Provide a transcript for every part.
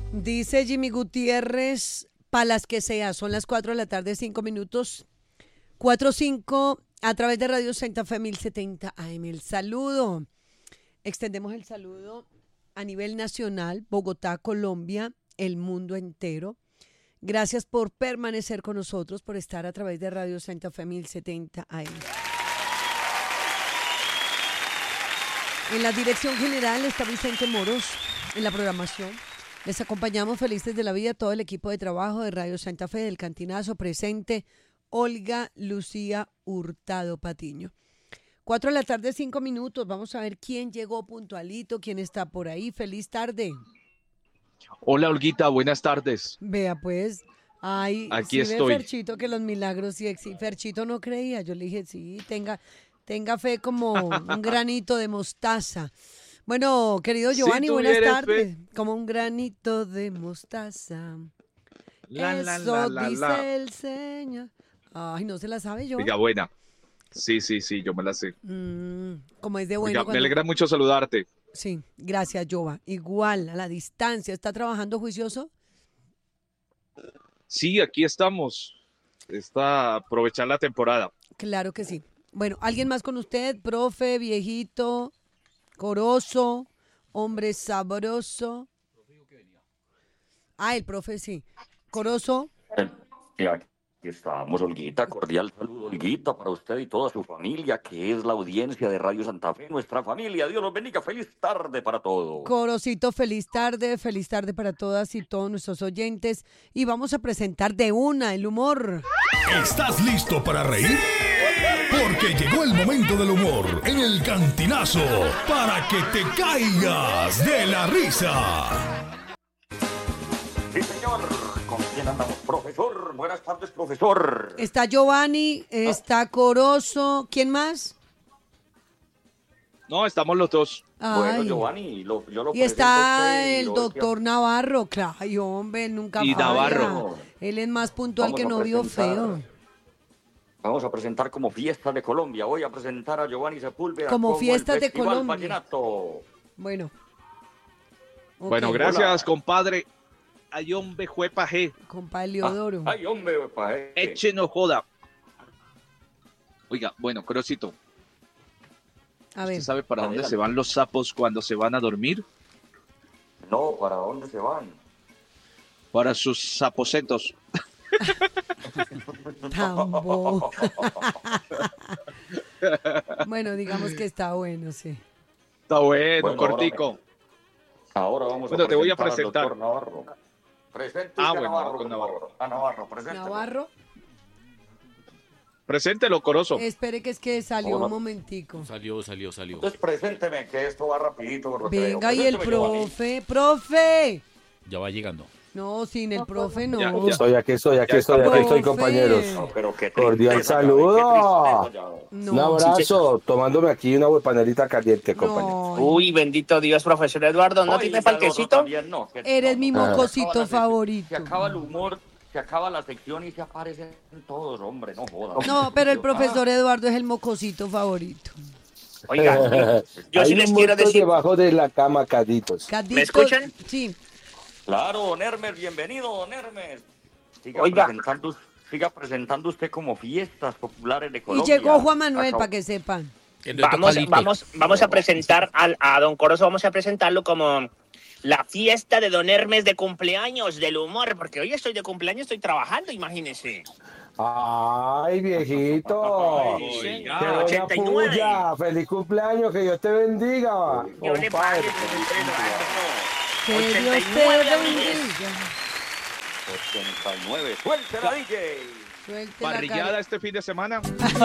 Dice Jimmy Gutiérrez, para las que sea, son las 4 de la tarde, 5 minutos. 4:05 a través de Radio Santa Fe 1070 AM. El saludo. Extendemos el saludo a nivel nacional, Bogotá, Colombia, el mundo entero. Gracias por permanecer con nosotros, por estar a través de Radio Santa Fe 1070 AM. En la dirección general está Vicente Moros, en la programación. Les acompañamos felices de la vida todo el equipo de trabajo de Radio Santa Fe, del Cantinazo, presente Olga Lucía Hurtado Patiño. 4 de la tarde, 5 minutos. Vamos a ver quién llegó puntualito, quién está por ahí. Feliz tarde. Hola, Olguita, buenas tardes. Vea pues, ay, Aquí sí estoy. ve Ferchito que los milagros sí existen. Ferchito no creía, yo le dije, sí, tenga fe como un granito de mostaza. Bueno, querido Giovanni, Si buenas tuvieras tardes. fe. Como un granito de mostaza. La, Eso la. dice el Señor. Ay, ¿no se la sabe yo? Oiga, buena. Sí, yo me la sé. Como es de bueno. Oiga, me alegra mucho saludarte. Sí, gracias, Jova. Igual, a la distancia. ¿Está trabajando juicioso? Sí, aquí estamos. Está aprovechar la temporada. Claro que sí. Bueno, ¿alguien más con usted? Profe, viejito, coroso, hombre sabroso. Ah, el profe sí. Coroso. Y aquí estamos, Olguita, cordial saludo, Olguita, para usted y toda su familia, que es la audiencia de Radio Santa Fe, nuestra familia. Dios los bendiga, feliz tarde para todos. Corosito, feliz tarde para todas y todos nuestros oyentes. Y vamos a presentar de una el humor. ¿Estás listo para reír? Porque llegó el momento del humor en el Cantinazo para que te caigas de la risa. Sí, señor. ¿Con quién andamos, profesor? Buenas tardes, profesor. Está Giovanni, está Corozo. ¿Quién más? No, estamos los dos. Bueno, Ay. Giovanni, yo lo Y está presento a usted y el lo doctor Navarro. Claro, ay, hombre, nunca Y falla. Navarro. Él es más puntual Vamos que a novio presentar. feo. Vamos a presentar como Fiestas de Colombia. Voy a presentar a Giovanni Sepúlveda Como el Fiestas de Festival Colombia. Vallenato. Bueno. Ok. Bueno, gracias, Hola. compadre. Ay, hombre, juepa G. Compa Leodoro. Ay, hombre, Eche no joda. Oiga, bueno, Crosito, A ¿usted ver. sabe para dónde Adelante. se van los sapos cuando se van a dormir? No, ¿para dónde se van? Para sus aposentos. Tambo. Bueno, digamos que está bueno, sí. Está bueno, Bueno, cortico. Ahora vamos Bueno, a te voy a presentar al presentar. doctor Navarro. Presente Ah, a bueno, Navarro, con por Navarro. favor. A Navarro, preséntelo. Navarro, Preséntelo, Corozo. espere que es que salió Hola. un momentico. Salió. Entonces, presénteme, que esto va rapidito. por lo que Venga, veo. y el Presénteme, Giovanni. profe. Ya va llegando. No, sin el profe no. Ya. Aquí estoy, Profe. compañeros. No, pero qué Cordial tristeza, saludo. qué tristeza, ya. No. Un abrazo, tomándome aquí una panelita caliente, compañero. No, Uy, bendito Dios, profesor Eduardo, ¿no Oiga, tiene el otro parquecito? también, no, que- Eres no, mi no, mocosito se acaba la sección, favorito. Se acaba el humor, se acaba la sección y se aparecen todos, hombre, no jodas. No, pero el profesor Eduardo es el mocosito favorito. Oiga, yo sí Hay les un quiero montón decir, debajo de la cama, caditos. Cadito, escuchan? Sí. Claro, don Hermes, bienvenido, don Hermes. Oiga. Siga presentando usted como fiestas populares de Y Colombia. llegó Juan Manuel, Acabó- para que sepan. vamos a presentar a don Corozo, vamos a presentarlo como la fiesta de don Hermes de cumpleaños del humor, porque hoy estoy de cumpleaños, estoy trabajando, imagínese. Ay, viejito. Ay, señor, Qué buena 89. puya. Feliz cumpleaños, que Dios te bendiga. Yo le compadre. pague, profesor Eduardo. Que Dios te 89 bendiga. 89, suéltela, DJ. Suelte la Parrillada cara. este fin de semana.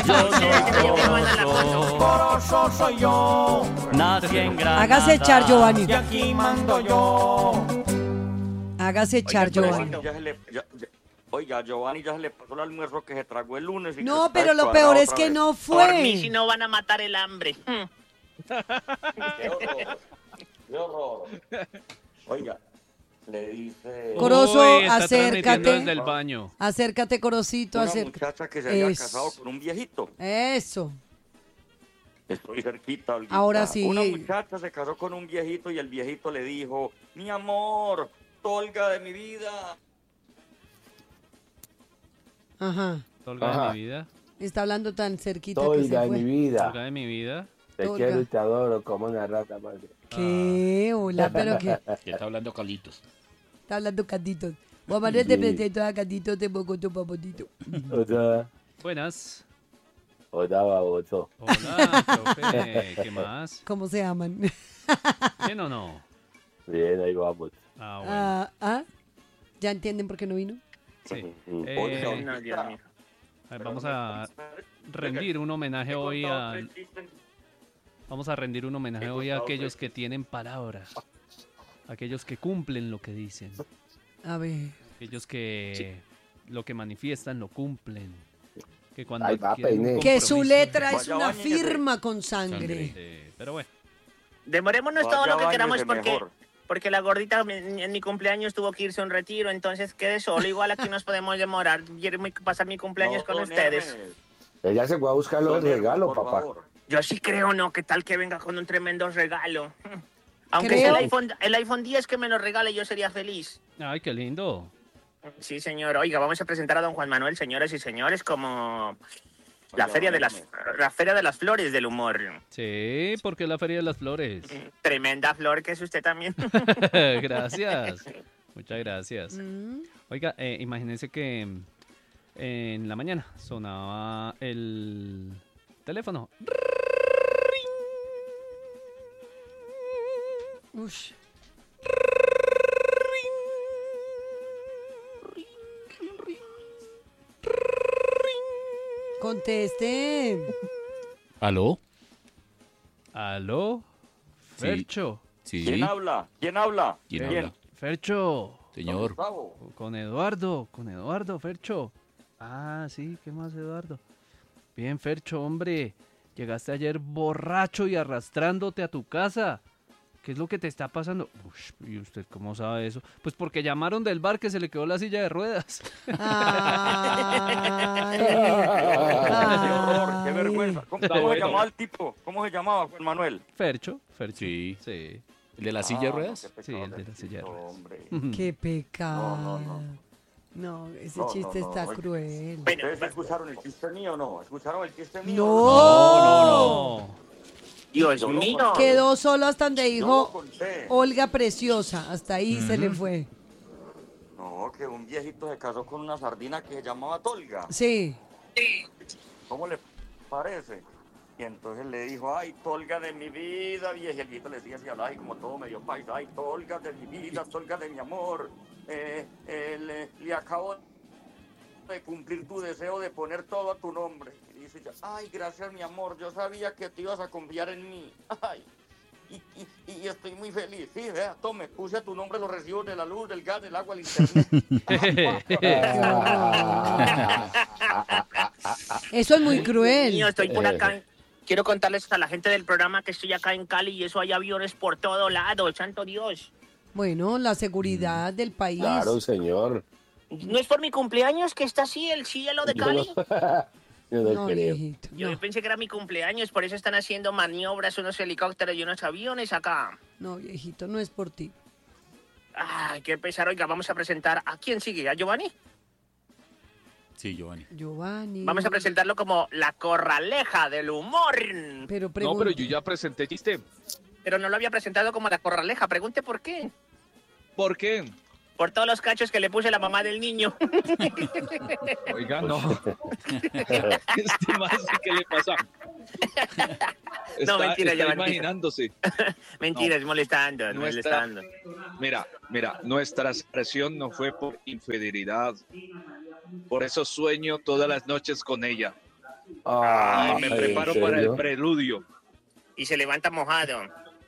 Corozo soy yo, nací en Granada. Hágase echar, Giovanni. Y aquí mando yo. Hágase echar, Giovanni. Oiga, Giovanni ya se le pasó el almuerzo que se tragó el lunes. Y No, que pero está lo peor descuadrado es otra que vez. no Por mí si fue. no van a matar el hambre. Qué horror. Qué horror. Oiga, le dice Corozo, Uy, está transmitiendo acércate. desde el baño. Acércate, Corocito, una acércate. muchacha que se había Eso. casado con un viejito. Eso. Estoy cerquita. Ahora sí. Una muchacha se casó con un viejito y el viejito le dijo, mi amor, Tolga de mi vida. Ajá. Tolga Ajá. de mi vida. Está hablando tan cerquita que Tolga se de mi fue. vida. Tolga de mi vida. Te Tolga. quiero y te adoro como una rata madre. ¿Qué? Hola, pero que Que está hablando Carlitos. está hablando Candito. Vamos a ver, te presento a Candito de Bogotá, papotito. Hola, Buenas. hola, baboso. Hola, profe. ¿Qué más? ¿Cómo se llaman? ¿Bien o no? Bien, ahí vamos. Ah, bueno. ¿Ya entienden por qué no vino? Sí. Oiga, No, Dios mío. Vamos a rendir un homenaje hoy a... Vamos a rendir un homenaje hoy a aquellos que tienen palabra. Aquellos que cumplen lo que dicen. A ver. Aquellos que lo que manifiestan lo cumplen. Que cuando Ahí va, adquieren un Peine. Que su compromiso- letra es Vaya, una báñese. firma con sangre. Pero bueno. Demorémonos todo Vaya, lo que queramos báñese mejor. porque la gordita en mi cumpleaños tuvo que irse a un retiro, entonces quede solo. Igual aquí nos podemos demorar. Quiero pasar mi cumpleaños con don ustedes. Hermes, Ella se fue a buscar los don Hermes, regalos, por papá. favor. Yo sí creo, ¿no? ¿Qué tal que venga con un tremendo regalo? Aunque Creo. sea el iPhone 10 que me lo regale, yo sería feliz. Ay, qué lindo. Sí, señor. Oiga, vamos a presentar a don Juan Manuel, señores y señores, como la Vaya, feria de báñese. las flores del humor. Sí, porque es la Feria de las Flores. Tremenda flor que es usted también. Gracias. Muchas gracias. Mm. Oiga, imagínense que en la mañana sonaba el teléfono. Ush. Conteste. ¿Aló? ¿Aló? Sí. Fercho. Sí, ¿Quién habla? ¿Quién habla? ¿Quién habla? Fercho. Señor. Gustavo. Con Eduardo, Fercho. Ah, sí, ¿qué más, Eduardo? Bien, Fercho, hombre. Llegaste ayer borracho y arrastrándote a tu casa. ¿Qué es lo que te está pasando? Ush, ¿y usted cómo sabe eso? Pues porque llamaron del bar que se le quedó la silla de ruedas. Ay. Qué horror, qué Ay. vergüenza. ¿Cómo se llamaba el tipo? ¿Cómo se llamaba, Juan Manuel? Fercho. Sí. Sí. ¿El de la silla de ruedas? No, qué Sí, pecado el de la ese silla de tipo, ruedas. hombre. Qué pecado. No. No, ese No, chiste no, está no. cruel. ¿Ustedes escucharon el chiste mío o no? ¿Escucharon el chiste mío? No. No. Dios Yo lo mío. conté. Quedó solo hasta donde Yo lo dijo conté. Olga Preciosa. Hasta ahí se le fue. No, que un viejito se casó con una sardina que se llamaba Tolga. Sí. ¿Cómo le parece? Y entonces le dijo, ay, Tolga de mi vida, y el viejito le decía así, ay, como todo medio paisa, ay, Tolga de mi vida, Tolga de mi amor, le acabo de cumplir tu deseo de poner todo a tu nombre. Y dice ella, ay, gracias mi amor, yo sabía que te ibas a confiar en mí, ay, y estoy muy feliz, sí, vea, tome, puse a tu nombre los recibos de la luz, del gas, del agua, del internet. Eso es muy cruel. Mío, estoy por acá. Quiero contarles a la gente del programa que estoy acá en Cali y eso hay aviones por todo lado, santo Dios. Bueno, la seguridad del país. Claro, señor. ¿No es por mi cumpleaños que está así el cielo de Cali? Yo no No, creo. viejito. Yo No, pensé que era mi cumpleaños, por eso están haciendo maniobras unos helicópteros y unos aviones acá. no, viejito, no es por ti. Ay, qué pesar. Oiga, vamos a presentar a quién sigue, a Giovanni. Sí, Giovanni. Giovanni. Vamos a presentarlo como la corraleja del humor. Pero No, pero pregunta. yo ya presenté chiste. Pero no lo había presentado como la corraleja. Pregunte por qué. ¿Por qué? Por todos los cachos que le puse la mamá del niño. Oiga, no. Este más, ¿qué le pasa? No, mentira, está Giovanni. imaginándose. Mentira, No. es molestando, Nuestra- molestando. Mira, nuestra expresión no fue por infidelidad. Por eso sueño todas las noches con ella. Ay, Y me ¿en preparo para el serio? preludio. Y se levanta mojado.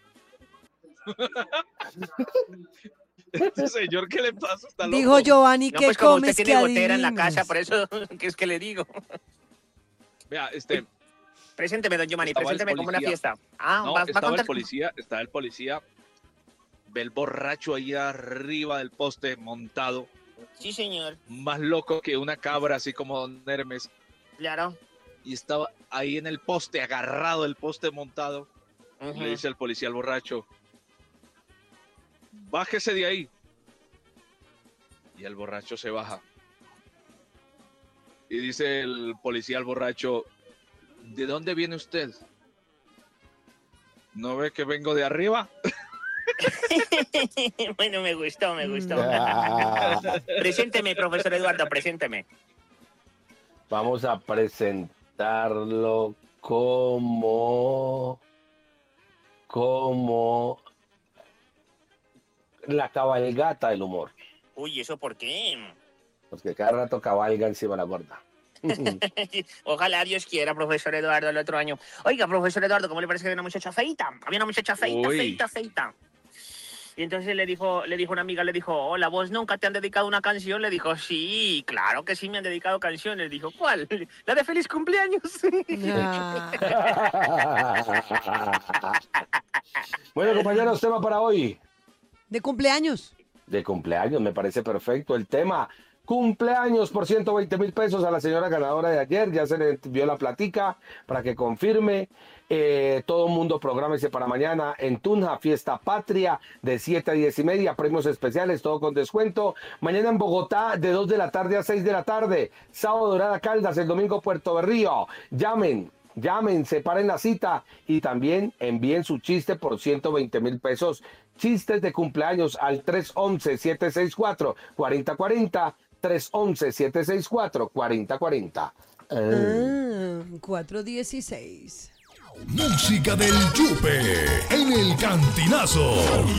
Este señor, ¿qué le pasa? Está loco. Dijo Giovanni No, que pues como comes usted que tiene gotera en la adivinas. casa, por eso que es que le digo. Vea, Presénteme, don Giovanni, Estaba el presénteme como una policía. fiesta. Ah, no, va a estaba contar. el policía, ve el borracho ahí arriba del poste montado, Sí, señor, más loco que una cabra, así como Don Hermes, claro. y estaba ahí en el poste, agarrado del poste montado. Ujú. Le dice al policía al borracho, bájese de ahí. Y el borracho se baja. Y dice el policía al borracho, ¿de dónde viene usted? ¿No ve que vengo de arriba? Bueno, me gustó. Presénteme, profesor Eduardo, presénteme. Vamos a presentarlo como la cabalgata del humor. Uy, ¿eso por qué? Porque cada rato cabalga encima de la gorda. Ojalá Dios quiera, profesor Eduardo, el otro año. Oiga, profesor Eduardo, ¿cómo le parece que había una muchacha feita? Había una muchacha feita. Y entonces le dijo una amiga, hola, ¿vos nunca te han dedicado una canción? Le dijo, sí, claro que sí me han dedicado canciones. Dijo, ¿cuál? La de feliz cumpleaños. Bueno, compañeros, tema para hoy. ¿De cumpleaños? De cumpleaños, me parece perfecto el tema. Cumpleaños por 120,000 pesos a la señora ganadora de ayer. Ya se le envió la platica para que confirme. Todo el mundo prográmese para mañana en Tunja, fiesta patria de 7 a 10:30, premios especiales, todo con descuento. Mañana en Bogotá de 2 de la tarde a 6 de la tarde. Sábado Dorada Caldas, el domingo Puerto Berrío. Llamen, separen la cita y también envíen su chiste por 120,000 pesos. Chistes de cumpleaños al 311-764-4040. 311-764-4040. 416. Música del Yupe en el Cantinazo.